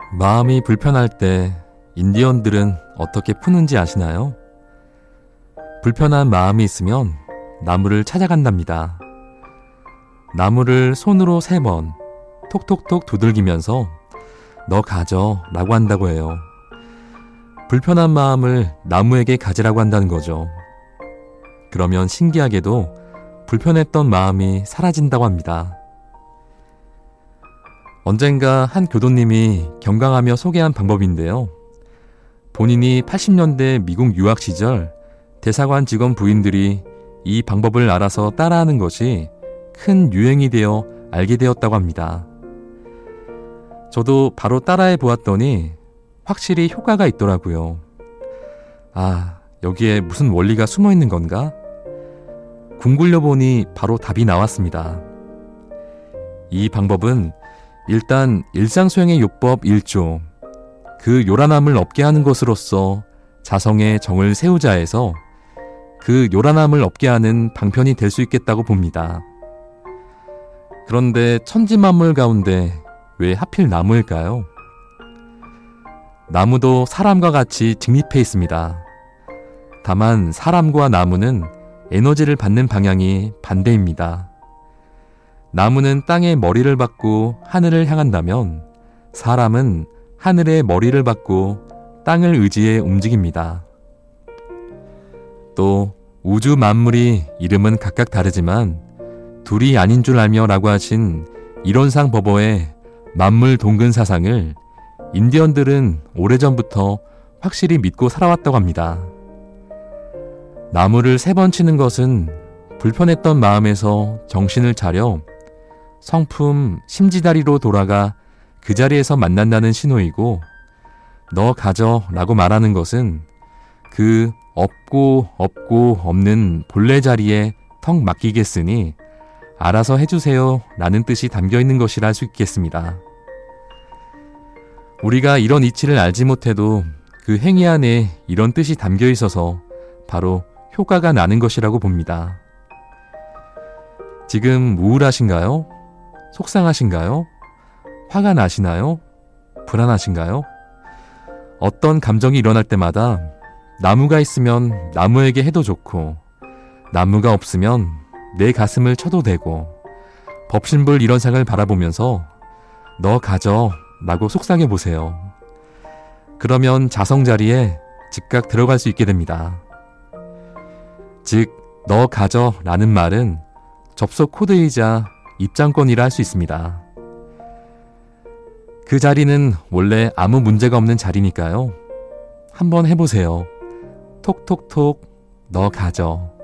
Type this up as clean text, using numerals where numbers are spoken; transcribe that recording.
마음이 불편할 때 인디언들은 어떻게 푸는지 아시나요? 불편한 마음이 있으면 나무를 찾아간답니다. 나무를 손으로 3번 톡톡톡 두들기면서 너 가져 라고 한다고 해요. 불편한 마음을 나무에게 가지라고 한다는 거죠. 그러면 신기하게도 불편했던 마음이 사라진다고 합니다. 언젠가 한 교도님이 경강하며 소개한 방법인데요. 본인이 80년대 미국 유학 시절 대사관 직원 부인들이 이 방법을 알아서 따라하는 것이 큰 유행이 되어 알게 되었다고 합니다. 저도 바로 따라해 보았더니 확실히 효과가 있더라고요. 아, 여기에 무슨 원리가 숨어 있는 건가? 궁굴려 보니 바로 답이 나왔습니다. 이 방법은 일단 일상수행의 요법 1조, 그 요란함을 없게 하는 것으로서 자성의 정을 세우자에서 그 요란함을 없게 하는 방편이 될 수 있겠다고 봅니다. 그런데 천지만물 가운데 왜 하필 나무일까요? 나무도 사람과 같이 직립해 있습니다. 다만 사람과 나무는 에너지를 받는 방향이 반대입니다. 나무는 땅의 머리를 받고 하늘을 향한다면 사람은 하늘의 머리를 받고 땅을 의지해 움직입니다. 또 우주 만물이 이름은 각각 다르지만 둘이 아닌 줄 알며 라고 하신 이론상 버버의 만물 동근 사상을 인디언들은 오래전부터 확실히 믿고 살아왔다고 합니다. 나무를 3번 치는 것은 불편했던 마음에서 정신을 차려 성품 심지다리로 돌아가 그 자리에서 만난다는 신호이고, 너 가져 라고 말하는 것은 그 없고 없는 본래 자리에 턱 맡기겠으니 알아서 해주세요 라는 뜻이 담겨있는 것이라 할 수 있겠습니다. 우리가 이런 이치를 알지 못해도 그 행위 안에 이런 뜻이 담겨있어서 바로 효과가 나는 것이라고 봅니다. 지금 우울하신가요? 속상하신가요? 화가 나시나요? 불안하신가요? 어떤 감정이 일어날 때마다 나무가 있으면 나무에게 해도 좋고, 나무가 없으면 내 가슴을 쳐도 되고, 법신불 이런 상을 바라보면서 너 가져 라고 속삭여 보세요. 그러면 자성 자리에 즉각 들어갈 수 있게 됩니다. 즉, 너 가져 라는 말은 접속 코드이자 입장권이라 할 수 있습니다. 그 자리는 원래 아무 문제가 없는 자리니까요. 한번 해보세요. 톡톡톡 너 가져.